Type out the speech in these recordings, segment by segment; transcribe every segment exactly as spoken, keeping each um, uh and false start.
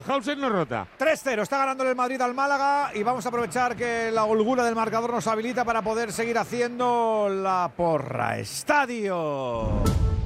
Hausen no rota. tres cero, está ganando el Madrid al Málaga y vamos a aprovechar que la holgura del marcador nos habilita para poder seguir haciendo la porra. Estadio.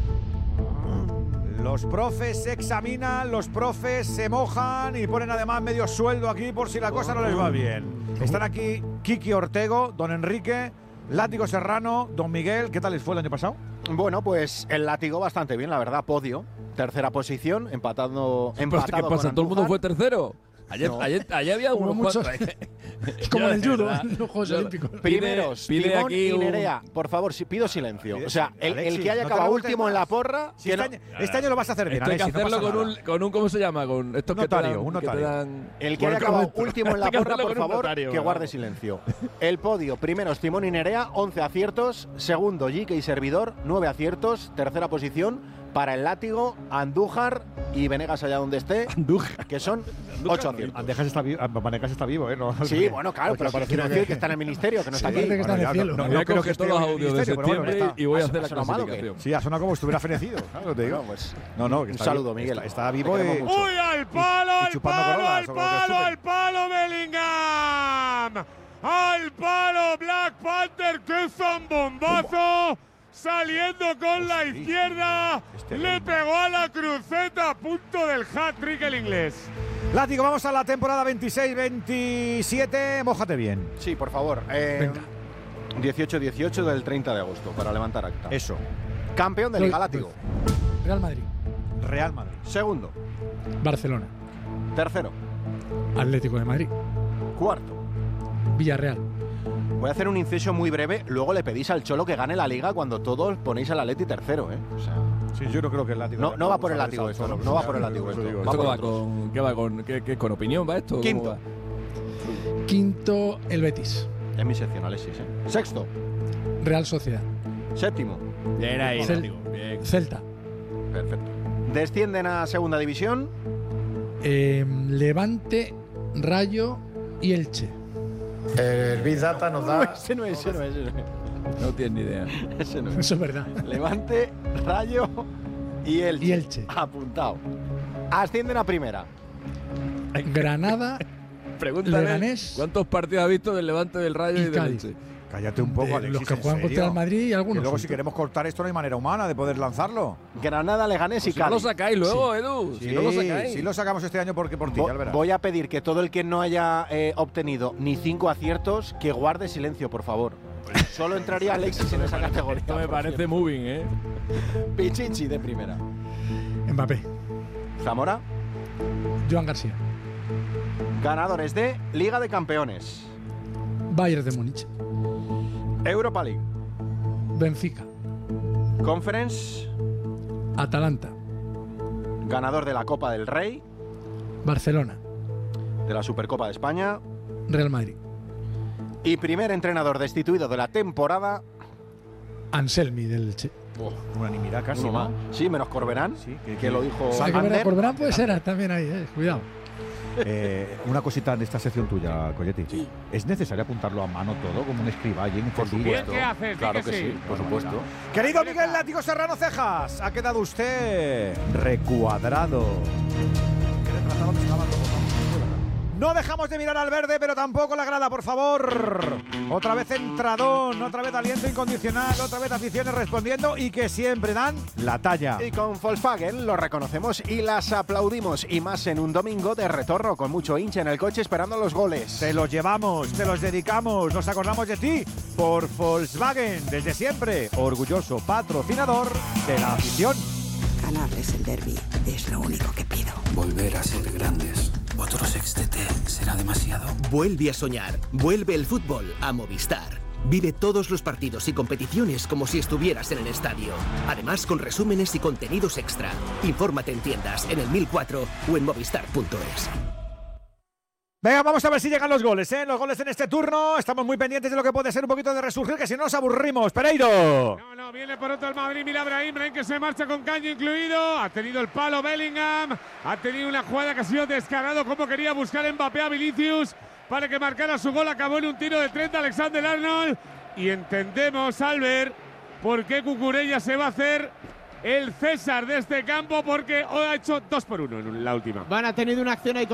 Los profes se examinan, los profes se mojan y ponen además medio sueldo aquí por si la cosa no les va bien. Están aquí Kiki Ortego, don Enrique, Látigo Serrano, don Miguel. ¿Qué tal les fue el año pasado? Bueno, pues el Látigo bastante bien, la verdad, podio. Tercera posición, empatando, empatado ¿Qué pasa? con ¿Todo el mundo fue tercero? Ayer, No. ayer, ayer había Hubo unos muchos. cuantos. Como en el judo, ¿verdad? en los Juegos Yo- Olímpicos. Primeros, Pide Timón aquí y un- Nerea. Por favor, si pido silencio. O sea, el, el Alexis, que haya no te acabado revoltes último en más. la porra… Si que este, no- año, este año lo vas a hacer bien, Esto hay que Alexis, no hacerlo pasa con nada. un, con un, ¿cómo se llama? Con estos Un que te notario, dan, un que te notario. dan- El que Bueno, haya acabado correcto. último en la Hay que porra, hacerlo por con un favor, notario, que ¿no? guarde silencio. El podio, primeros Timón y Nerea, once aciertos. Segundo, Jique y Servidor, nueve aciertos. Tercera posición para el Látigo, Andújar y Venegas allá donde esté, Andújar. que son ocho aciertos. Bandejas está vivo, Bandejas está vivo, ¿eh? No, Sí, bueno, claro, Otra pero parece quiero que- decir que está en el ministerio, que no está Sí, aquí. parece que está en el ya, cielo. no, no, Voy no a creo que coger esté todos los en el audios de ministerio, pero bueno, septiembre está. y voy a ¿Ha- hacer ha la sonado malo o qué? clasificación. Sí, ha sonado como si estuviera fenecido, ¿sabes lo que te digo? Bueno, pues, No, no, que un está saludo, vivo, Miguel. Está, está vivo Te y… queremos mucho. ¡Uy, al palo, y al chupando palo, corolas, al o como que palo, chupen. al palo, Bellingham! ¡Al palo, Black Panther! ¡Qué zambombazo! Saliendo con la izquierda, Este le Bellingham. pegó a la cruceta a punto del hat-trick el inglés. Látigo, vamos a la temporada veintiséis veintisiete. Mójate bien. Sí, por favor. Eh, dieciocho dieciocho del treinta de agosto, para levantar acta. Eso. Campeón de Liga Látigo. Real Madrid, Real Madrid. Segundo. Barcelona, Tercero. Atlético de Madrid, Cuarto. Villarreal. Voy a hacer un inciso muy breve. Luego le pedís al Cholo que gane la Liga cuando todos ponéis al Atleti tercero, ¿eh? O sea, Sí, yo no creo que el Látigo… No- no va por el Látigo esto, no, no va por el Látigo esto. Digo, Va ¿Esto por qué va otros. con, qué va con, qué, qué- con opinión va esto? ¿Cómo Quinto. va? Quinto, el Betis. es mi sección, Alexis, ¿eh? Sexto. Real Sociedad. Séptimo. Bien ahí, Cel- Látigo, bien. Celta. Perfecto. Descienden a segunda división. eh, Levante, Rayo y Elche. El Big Data nos da… Ese no es, ese no es. Ese no No tienes ni idea. es. Ese no es. Eso es verdad. Levante, Rayo y Elche. Y Elche. Apuntado. Ascienden a primera. Granada, Pregúntale Leganés cuántos partidos ha visto del Levante, del Rayo y, y del Cádiz. Elche. Cállate un poco, de Alexis, los que ¿en juegan serio? contra el Madrid y Que algunos. luego si sí. queremos cortar esto no hay manera humana de poder lanzarlo. Granada, Leganés Pues y si no lo Cádiz. sacáis luego, Edu. Si no lo sacáis. sí lo sacamos este año porque por ti, Vo- ya verás. Voy a pedir que todo el que no haya eh, obtenido ni cinco aciertos, que guarde silencio, por favor. Solo entraría Alexis en esa categoría. Esto me por parece cierto. moving, ¿eh? Pichichi de primera. Mbappé, Zamora, Joan García, ganadores de Liga de Campeones, Bayern de Múnich, Europa League, Benfica, Conference, Atalanta, ganador de la Copa del Rey, Barcelona, de la Supercopa de España Real Madrid, y primer entrenador destituido de la temporada. Anselmi del Elche. Unanimidad casi, Uno más. ¿no? Sí, menos Corberán, Sí, que, que- lo dijo Hay que ver, Ander. Corberán puede ser también ahí, eh, cuidado. Eh, una cosita en esta sección tuya, Colletti. ¿Es necesario apuntarlo a mano todo, como un escriba allí en Por celdilla? supuesto. ¿Qué haces? Claro Di que que sí, sí. por supuesto. Querido Miguel Látigo Serrano Cejas, ha quedado usted recuadrado. ¿Qué retrasado me estaba todo? No dejamos de mirar al verde, pero tampoco la grada, por favor. Otra vez entradón, otra vez aliento incondicional, otra vez aficiones respondiendo y que siempre dan la talla. Y con Volkswagen lo reconocemos y las aplaudimos. Y más en un domingo de retorno con mucho hincha en el coche esperando los goles. Te los llevamos, te los dedicamos, nos acordamos de ti por Volkswagen, desde siempre, orgulloso patrocinador de la afición. Ganarles el derbi es lo único que pido. Volver a ser grandes. Otro sextete será demasiado. Vuelve a soñar. Vuelve el fútbol a Movistar. Vive todos los partidos y competiciones como si estuvieras en el estadio. Además, con resúmenes y contenidos extra. Infórmate en tiendas, en el mil cuatro o en movistar punto es. Venga, vamos a ver si llegan los goles, ¿eh? Los goles en este turno. Estamos muy pendientes de lo que puede ser un poquito de resurgir, que si no nos aburrimos. Pereiro. No, no, viene por otro el Madrid, mira Brahim, Brahim que se marcha con caño incluido, ha tenido el palo Bellingham, ha tenido una jugada que ha sido descarado como quería buscar Mbappé a Vinicius para que marcara su gol, acabó en un tiro de treinta Alexander Arnold y entendemos, Albert, por qué Cucurella se va a hacer el César de este campo porque hoy ha hecho dos por uno en la última. Van a tener una acción ahí